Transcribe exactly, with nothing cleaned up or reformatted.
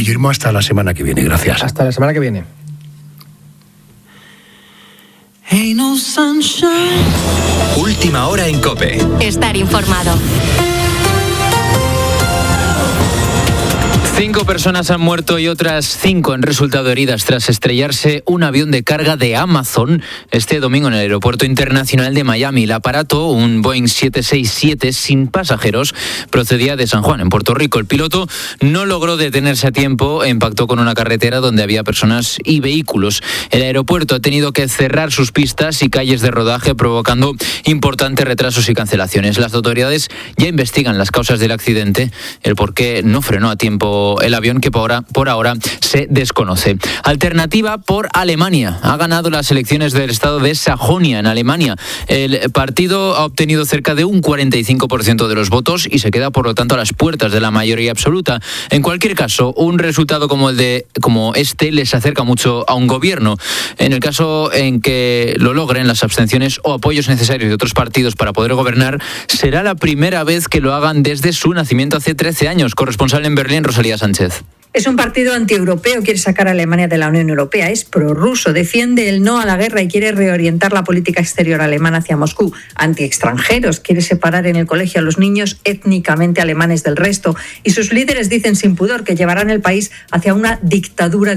Guillermo, hasta la semana que viene. Gracias. Hasta la semana que viene. Hey, no sunshine. Última hora en COPE. Estar informado. Cinco personas han muerto y otras cinco han resultado heridas tras estrellarse un avión de carga de Amazon este domingo en el Aeropuerto Internacional de Miami. El aparato, un Boeing siete seis siete sin pasajeros, procedía de San Juan, en Puerto Rico. El piloto no logró detenerse a tiempo e impactó con una carretera donde había personas y vehículos. El aeropuerto ha tenido que cerrar sus pistas y calles de rodaje, provocando importantes retrasos y cancelaciones. Las autoridades ya investigan las causas del accidente, el por qué no frenó a tiempo el avión, que por ahora, por ahora se desconoce. Alternativa por Alemania. Ha ganado las elecciones del estado de Sajonia, en Alemania. El partido ha obtenido cerca de un cuarenta y cinco por ciento de los votos y se queda, por lo tanto, a las puertas de la mayoría absoluta. En cualquier caso, un resultado como el de como este les acerca mucho a un gobierno. En el caso en que lo logren, las abstenciones o apoyos necesarios de otros partidos para poder gobernar, será la primera vez que lo hagan desde su nacimiento hace trece años. Corresponsal en Berlín, Rosalía Sánchez. Es un partido antieuropeo, quiere sacar a Alemania de la Unión Europea, es prorruso, defiende el no a la guerra y quiere reorientar la política exterior alemana hacia Moscú. Antiextranjeros, quiere separar en el colegio a los niños étnicamente alemanes del resto. Y sus líderes dicen sin pudor que llevarán el país hacia una dictadura